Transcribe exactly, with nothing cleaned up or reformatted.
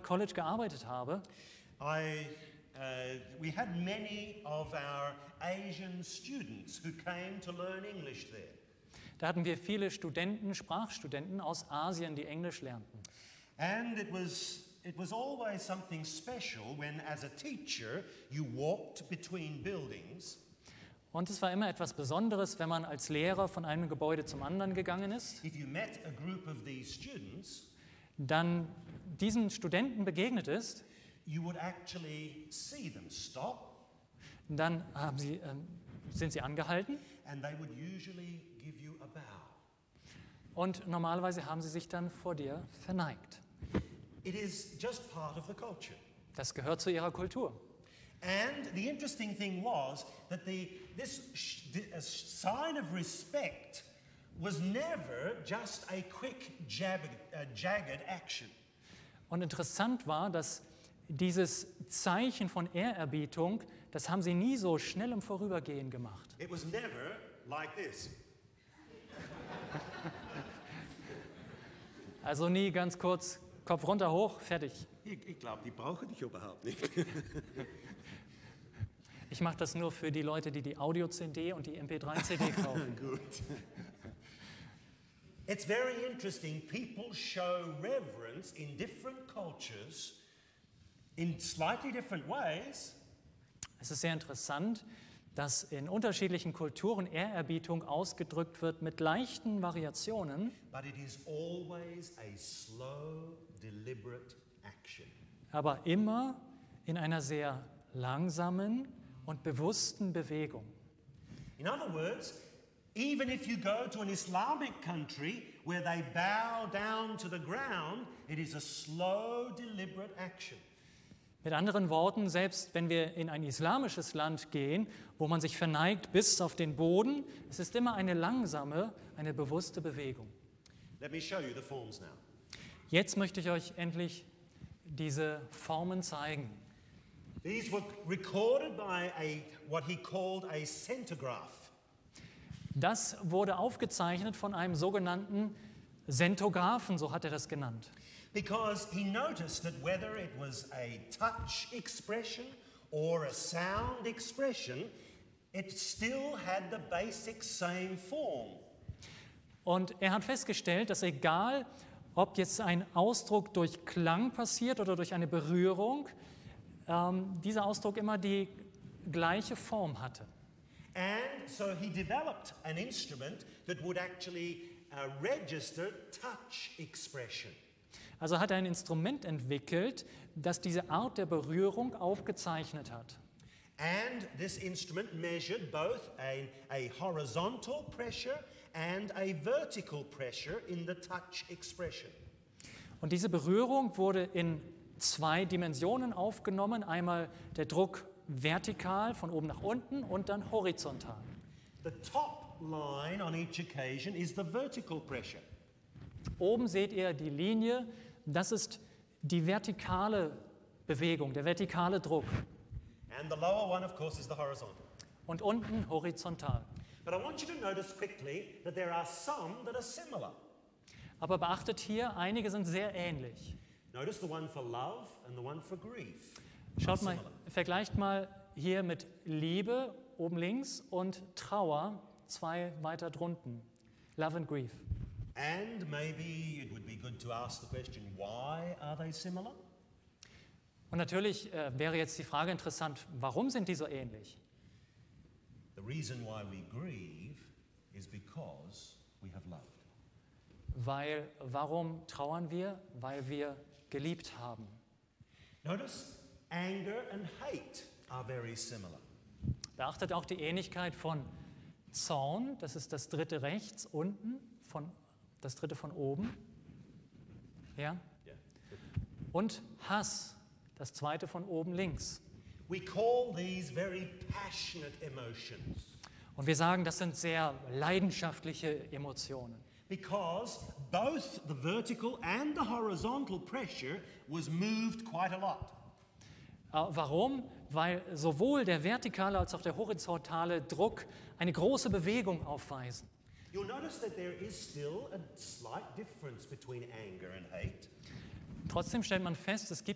College gearbeitet habe, I, uh, we had many of our Asian students who came to learn English there. da hatten wir viele Studenten, Sprachstudenten aus Asien, die Englisch lernten. And it was, it was always something special when, as a teacher, you walked between buildings. Und es war immer etwas Besonderes, wenn man als Lehrer von einem Gebäude zum anderen gegangen ist, If you met a group of these students, dann diesen Studenten begegnet ist, you would actually see them stop, dann haben sie, ähm, sind sie angehalten and they would usually give you a bow. und normalerweise haben sie sich dann vor dir verneigt. It is just part of the culture. Das gehört zu ihrer Kultur. And the interesting thing was that the, this sh- the- a sign of respect was never just a quick, jagged, uh, jagged action. Und interessant war, dass dieses Zeichen von Ehrerbietung, das haben sie nie so schnell im Vorübergehen gemacht. It was never like this. Also nie ganz kurz, Kopf runter, hoch, fertig. Ich, ich glaube, die brauchen dich überhaupt nicht. Ich mache das nur für die Leute, die die Audio-C D und die M P drei C D kaufen. Good. It's very interesting. People show reverence in different cultures in slightly different ways, Es ist sehr interessant, dass in unterschiedlichen Kulturen Ehrerbietung ausgedrückt wird mit leichten Variationen, but it is always a slow, deliberate action. aber immer in einer sehr langsamen und bewussten Bewegung. In other words, even if you go to an Islamic country where they bow down to the ground, it is a slow, deliberate action. Mit anderen Worten, selbst wenn wir in ein islamisches Land gehen, wo man sich verneigt bis auf den Boden, es ist immer eine langsame, eine bewusste Bewegung. Let me show you the forms now. Jetzt möchte ich euch endlich diese Formen zeigen. These were recorded by a, what he called a centograph. Das wurde aufgezeichnet von einem sogenannten Sentographen, so hat er das genannt. Because he noticed that whether it was a touch expression or a sound expression, it still had the basic same form. Und er hat festgestellt, dass egal, ob jetzt ein Ausdruck durch Klang passiert oder durch eine Berührung, ähm, dieser Ausdruck immer die gleiche Form hatte. And so he developed an instrument that would actually uh, register touch expression. Also hat er ein Instrument entwickelt, das diese Art der Berührung aufgezeichnet hat. And this instrument measured both a, a horizontal pressure and a vertical pressure in the touch expression. Und diese Berührung wurde in zwei Dimensionen aufgenommen, einmal der Druck vertikal von oben nach unten und dann horizontal. The top line on each occasion is the vertical pressure. Oben seht ihr die Linie, das ist die vertikale Bewegung, der vertikale Druck. And the lower one, of course, is the horizontal. Und unten horizontal. But I want you to notice quickly that there are some that are similar. Aber beachtet hier, einige sind sehr ähnlich. Notice the one for love and the one for grief. Schaut mal, Similar. vergleicht mal hier mit Liebe oben links und Trauer zwei weiter drunten. Love and Grief. And maybe it would be good to ask the question, why are they similar? Und natürlich äh, wäre jetzt die Frage interessant, warum sind die so ähnlich? The reason why we grieve is because we have loved. Weil, warum trauern wir? Weil wir geliebt haben. Notice anger and hate are very similar. Beachtet auch die Ähnlichkeit von Zorn, das ist das dritte rechts unten, von, das dritte von oben. Ja? Yeah. Und Hass, das zweite von oben links. We call these very passionate emotions Und wir sagen, das sind sehr leidenschaftliche Emotionen. because both the vertical and the horizontal pressure was moved quite a lot. Äh, Warum? Weil sowohl der vertikale als auch der horizontale Druck eine große Bewegung aufweisen. You'll notice that there is still a slight difference between anger and hate. Trotzdem stellt man fest, es gibt